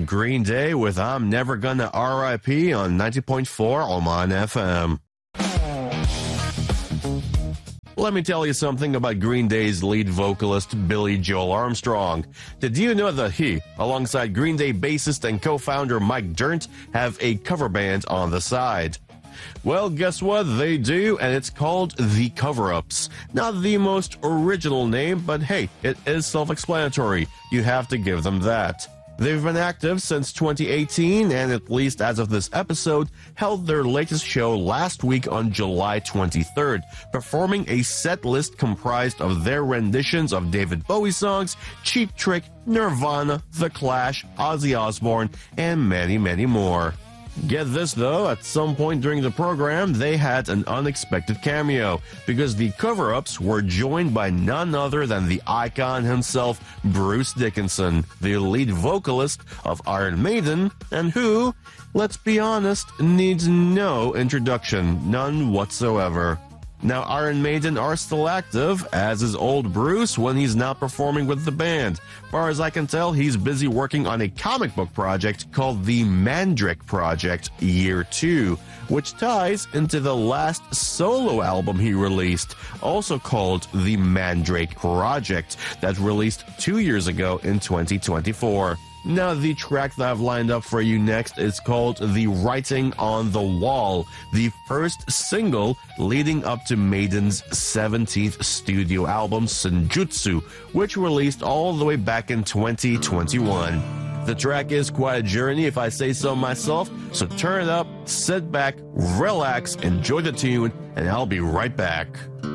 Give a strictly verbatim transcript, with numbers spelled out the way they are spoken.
Green Day with I'm Never Gonna R I P on ninety point four Oman F M. Let me tell you something about Green Day's lead vocalist, Billy Joel Armstrong. Did you know that he, alongside Green Day bassist and co-founder Mike Dirnt, have a cover band on the side? Well, guess what? They do, and it's called The Cover-Ups. Not the most original name, but hey, it is self-explanatory. You have to give them that. They've been active since twenty eighteen, and at least as of this episode, held their latest show last week on July twenty-third, performing a set list comprised of their renditions of David Bowie songs, Cheap Trick, Nirvana, The Clash, Ozzy Osbourne, and many, many more. Get this though, at some point during the program, they had an unexpected cameo, because the cover-ups were joined by none other than the icon himself, Bruce Dickinson, the lead vocalist of Iron Maiden, and who, let's be honest, needs no introduction, none whatsoever. Now, Iron Maiden are still active, as is old Bruce when he's not performing with the band. Far as I can tell, he's busy working on a comic book project called the Mandrake Project Year two, which ties into the last solo album he released, also called the Mandrake Project, that released two years ago in twenty twenty-four. Now, the track that I've lined up for you next is called The Writing on the Wall, the first single leading up to Maiden's seventeenth studio album, Senjutsu, which released all the way back in twenty twenty-one. The track is quite a journey, if I say so myself, so turn it up, sit back, relax, enjoy the tune, and I'll be right back.